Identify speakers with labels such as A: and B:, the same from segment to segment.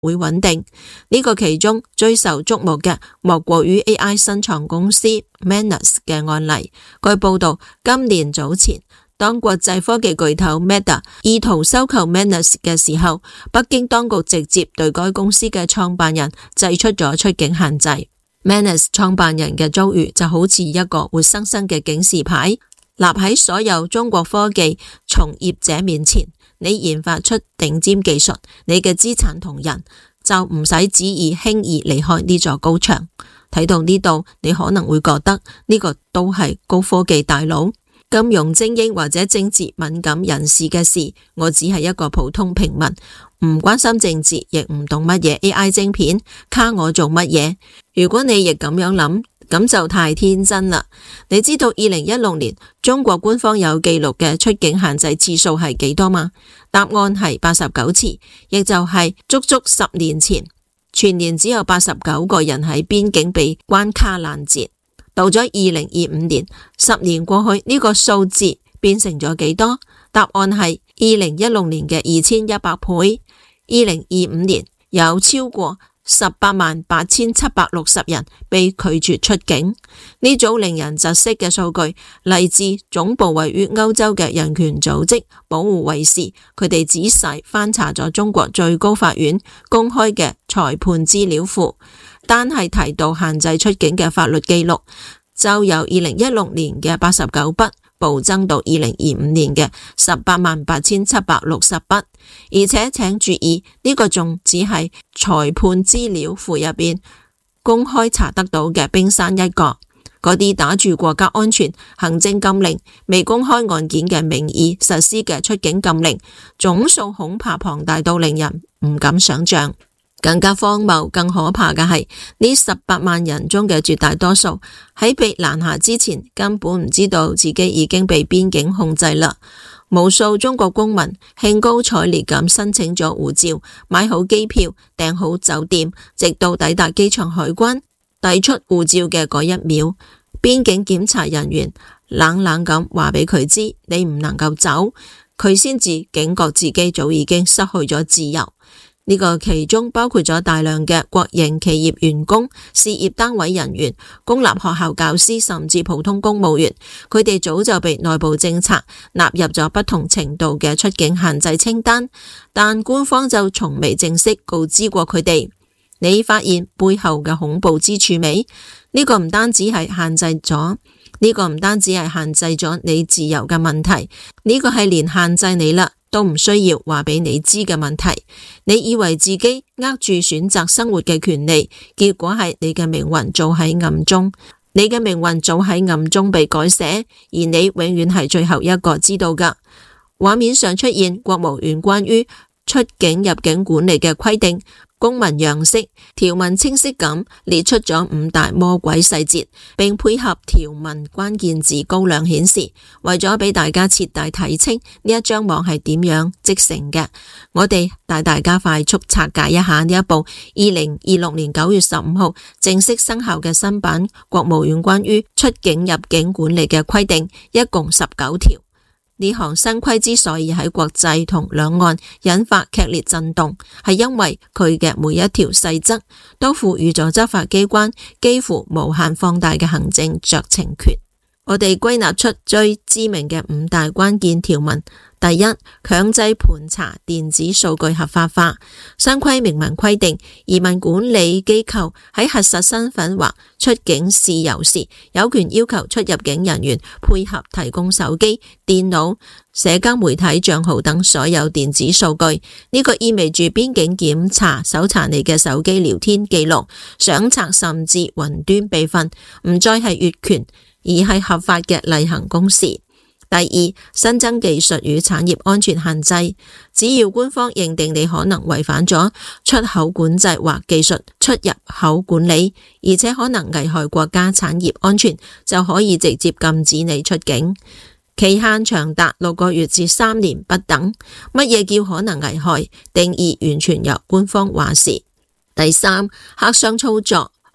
A: 會穩定。呢個其中最受矚目嘅莫過於 AI 新創公司 Manus 嘅案例。據報道，今年早前當國際科技巨頭 Meta 意圖收購 Manus 嘅時候，北京當局直接對該公司嘅創辦人祭出咗出境限制。Manus 創辦人嘅遭遇就好似一個活生生嘅警示牌，立喺所有中國科技從業者面前。你研發出頂尖技術，你嘅資產同人就唔使旨意輕易離開呢座高牆。睇到呢度，你可能會覺得呢個都係高科技大佬、金融精英或者政治敏感人士嘅事，我只係一個普通平民，唔關心政治，亦唔懂乜嘢 AI 晶片，卡我做乜嘢？如果你亦咁樣諗，咁就太天真啦。你知道2016年中國官方有記錄嘅出境限制次數係幾多嗎？答案係89次，亦就係足足10年前，全年只有89個人喺邊境被關卡攔截。到咗2025年，10年過去，呢個數字變成咗幾多？答案係2016年嘅2100倍。2025年有超過188760人被拒絕出境。呢組令人窒息嘅數據嚟自總部位於歐洲嘅人權組織保護衛士，佢哋仔細翻查咗中國最高法院公開嘅裁判資料庫，單係提到限制出境嘅法律記錄，就由2016年嘅89筆暴增到2025年嘅188760筆，而且請注意，呢個仲只係裁判資料庫入邊公開查得到嘅冰山一角。嗰啲打住國家安全、行政禁令、未公開案件嘅名義實施嘅出境禁令，總數恐怕龐大到令人唔敢想象。更加荒謬、更可怕嘅係，呢18萬人中嘅絕大多數喺被攔下之前根本唔知道自己已經被邊境控制啦。無數中國公民興高采烈咁申請咗護照，買好機票，訂好酒店，直到抵達機場海關遞出護照嘅嗰一秒，邊境檢查人員冷冷咁話俾佢知你唔能夠走，佢先至警覺自己早已經失去咗自由。呢個其中包括咗大量嘅國營企業員工、事業單位人員、公立學校教師，甚至普通公務員，佢哋早就被內部政策納入咗不同程度嘅出境限制清單，但官方就從未正式告知過佢哋。你發現背後嘅恐怖之處未？呢個唔單止係限制咗你自由嘅問題，呢個係連限制你啦都唔需要話俾你知嘅問題。你以為自己握住選擇生活嘅權利，結果係你嘅命運早喺暗中，被改寫，而你永遠係最後一個知道噶。畫面上出現國務院關於出境入境管理嘅規定，公文樣式，條文清晰咁列出咗5大魔鬼細節，並配合條文關鍵字高亮顯示。為咗俾大家徹底睇清呢一張網係點樣織成嘅，我哋帶大家快速拆解一下呢一部2026年9月15號正式生效嘅新版國務院關於出境入境管理嘅規定，一共19條。呢項新規之所以喺國際同兩岸引發劇烈震動，係因為佢嘅每一條細則都賦予咗執法機關幾乎無限放大嘅行政酌情權。我哋歸納出最知名嘅5大關鍵條文。第一，強制盤查電子數據合法化。新規明文規定，移民管理機構喺核實身份或出境事由時，有權要求出入境人員配合提供手機、電腦、社交媒體賬號等所有電子數據。呢個意味住邊境檢查搜查你嘅手機聊天記錄、相冊甚至雲端備份，唔再係越權，而係合法嘅例行公事。第二，新增技術與產業安全限制，只要官方認定你可能違反咗出口管制或技術出入口管理，而且可能危害國家產業安全，就可以直接禁止你出境，期限長達6個月至3年不等。乜嘢叫可能危害？定義完全由官方話事。第三，黑箱操作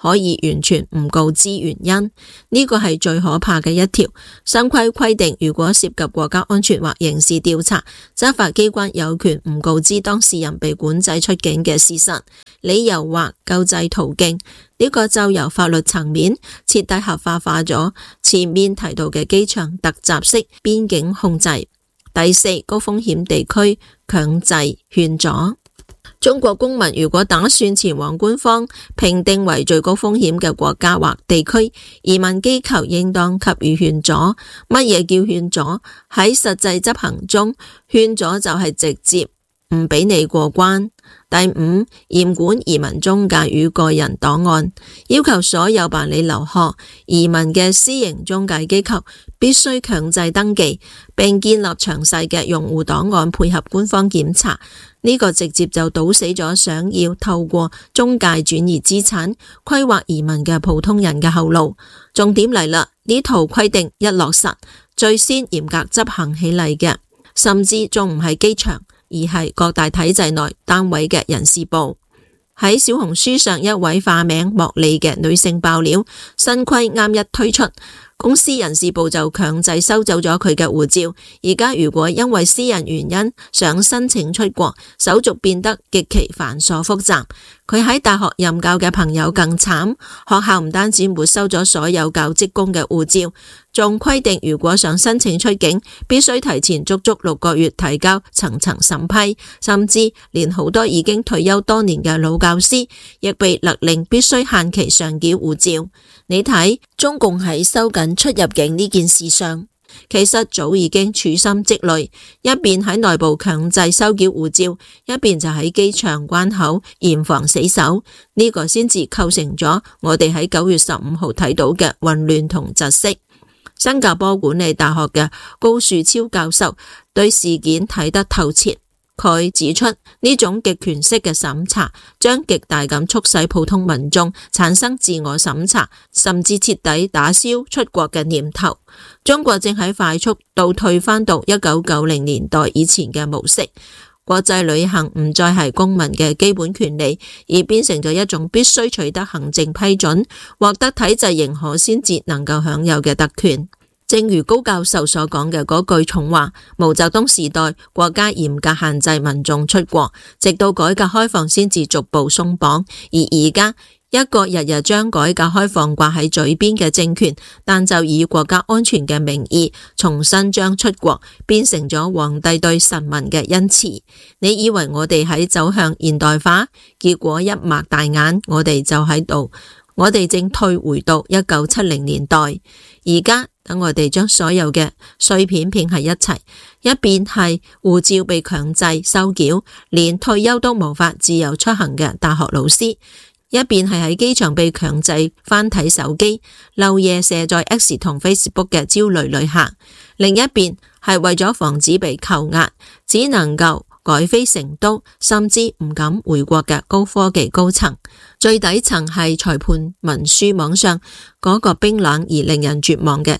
A: 可以完全唔告知原因。呢個係最可怕嘅一條。新規定，如果涉及國家安全或刑事調查，執法機關有權唔告知當事人被管制出境嘅事實、理由或救濟途徑。呢個就由法律層面徹底合法化咗前面提到嘅機場突襲式邊境控制。第四，高風險地區強制勸阻。中國公民如果打算前往官方評定為最高風險嘅國家或地區，移民機構應當給予勸阻。乜嘢叫勸阻？喺實際執行中，勸阻就係直接唔俾你過關。第五，嚴管移民中介與個人檔案，要求所有辦理留學、移民嘅私營中介機構必須強制登記，並建立詳細嘅用戶檔案配合官方檢查。呢個直接就堵死咗想要透過中介轉移資產、規劃移民嘅普通人嘅後路。重點嚟啦，呢套規定一落實，最先嚴格執行起嚟嘅，甚至仲唔係機場，而係各大體制內單位嘅人事部。喺小紅書上，一位化名莫莉嘅女性爆料，新規啱一推出，公司人事部就強制收走咗佢嘅護照。而家如果因為私人原因想申請出國，手續變得極其繁瑣複雜。佢喺大學任教嘅朋友更慘，學校唔單止沒收咗所有教職工嘅護照，仲規定如果想申請出境，必須提前足足6個月提交層層審批，甚至連好多已經退休多年嘅老教師，亦被勒令必須限期上繳護照。你睇，中共喺收緊出入境呢件事上，其實早已經處心積慮，一邊喺內部強制收繳護照，一邊就喺機場關口嚴防死守。呢個先至構成咗我哋喺9月15號睇到嘅混亂同窒息。新加坡管理大學嘅高樹超教授對事件睇得透徹。佢指出，呢種極權式嘅審查將極大咁促使普通民眾產生自我審查，甚至徹底打消出國嘅念頭。中國正喺快速倒退翻到1990年代以前嘅模式，國際旅行唔再係公民嘅基本權利，而變成咗一種必須取得行政批准、獲得體制認可先至能夠享有嘅特權。正如高教授所講嘅嗰句重話，毛澤東時代國家嚴格限制民眾出國，直到改革開放先至逐步鬆綁，而而家一個日日將改革開放掛喺嘴邊嘅政權，但就以國家安全嘅名義重新將出國變成咗皇帝對臣民嘅恩賜。你以為我哋喺走向現代化？結果一擘大眼，我哋正退回到1970年代。而家等我哋將所有嘅碎片拼喺一齊，一邊係護照被強制收繳，連退休都無法自由出行嘅大學老師，一邊係喺機場被強制翻睇手機、漏夜卸載 X 同 Facebook 嘅焦慮旅客，另一邊係為咗防止被扣押，只能夠改飛成都，甚至唔敢回國嘅高科技高層。最底層係裁判文書網上嗰個冰冷而令人絕望嘅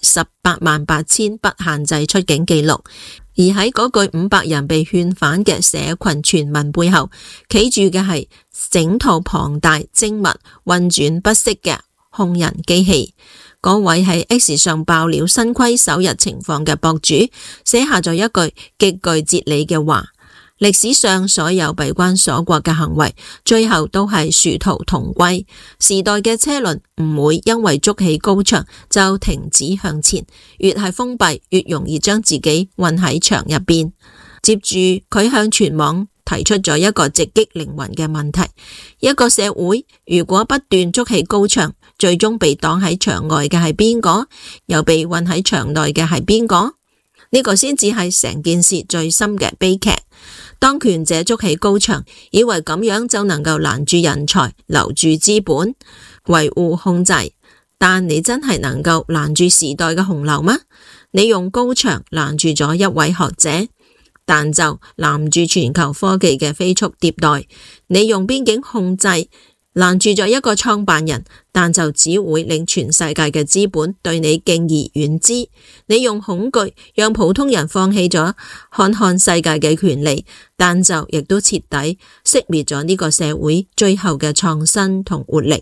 A: 188000不限制出境記錄，而喺嗰句500人被勸返嘅社群傳聞背後，企住嘅係整套龐大精密運轉不息嘅控人機器。嗰位喺 X 上爆料新規首日情況嘅博主，寫下咗一句極具哲理嘅話：歷史上所有閉關鎖國嘅行為，最後都係殊途同歸。時代嘅車輪唔會因為築起高牆就停止向前，越係封閉，越容易將自己困喺牆入邊。接住佢向全網提出咗一個直擊靈魂嘅問題：一個社會如果不斷築起高牆，最終被擋喺牆外嘅係邊個？又被困喺牆內嘅係邊個？呢個先至係成件事最深嘅悲劇。當權者築起高牆，以為咁樣就能夠攔住人才、留住資本、維護控制，但你真係能夠攔住時代嘅洪流嗎？你用高牆攔住咗一位學者，但就攔唔住全球科技嘅飛速迭代。你用邊境控制攔住咗一個創辦人，但就只會令全世界嘅資本對你敬而遠之。你用恐懼讓普通人放棄咗看看世界嘅權利，但就亦都徹底熄滅咗呢個社會最後嘅創新同活力。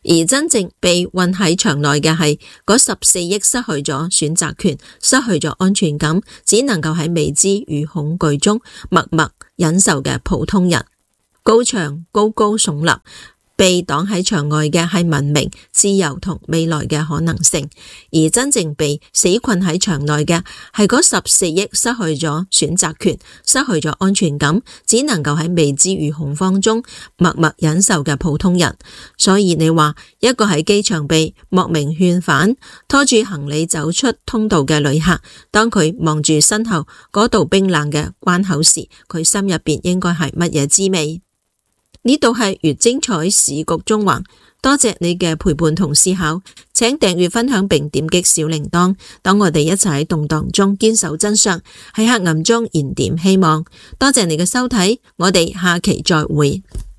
A: 而真正被困喺牆內嘅係嗰14億失去咗選擇權、失去咗安全感，只能夠喺未知與恐懼中默默忍受嘅普通人。高牆高高聳立，被擋喺牆外嘅係文明、自由同未來嘅可能性，而真正被死困喺牆內嘅係嗰14億失去咗選擇權、失去咗安全感，只能夠喺未知與恐慌中默默忍受嘅普通人。所以你話一個喺機場被莫名勸返，拖住行李走出通道嘅旅客，當佢望住身後嗰道冰冷嘅關口時，佢心入邊應該係乜嘢滋味？呢度係越精彩時局中環，多謝你嘅陪伴同思考，請訂閱分享並點擊小鈴鐺，等我哋一齊喺動盪中堅守真相，喺黑暗中燃點希望。多謝你嘅收睇，我哋下期再會。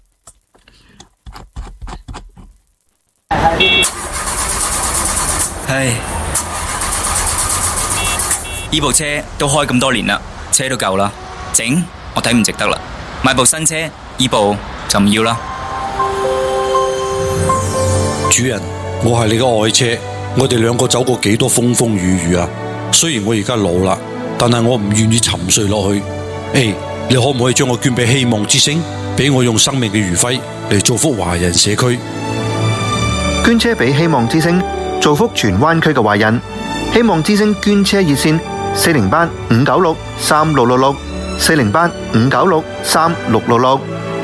B: 唉，呢部車都開咁多年啦，車都舊啦，整我睇唔值得啦，買部新車，呢部就唔要啦。
C: 主人，我係你嘅愛車，我哋兩個走過幾多風風雨雨啊！雖然我而家老啦，但係我唔願意沉睡落去。你可唔可以將我捐俾希望之星，俾我用生命嘅餘暉嚟造福華人社區？
D: 捐車俾希望之星，造福荃灣區嘅華人。希望之星捐車熱線：408-596-3666，408-596-3666。